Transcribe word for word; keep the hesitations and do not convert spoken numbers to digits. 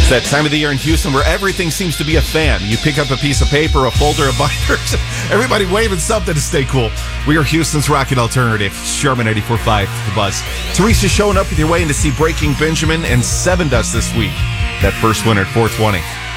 It's that time of the year in Houston where everything seems to be a fan. You pick up a piece of paper, a folder of binders, everybody waving something to stay cool. We are Houston's Rocket Alternative. Sherman eighty-four point five, The Buzz. Teresa's showing up with your way in to see Breaking Benjamin and Seven Dust this week. That first winner at four twenty.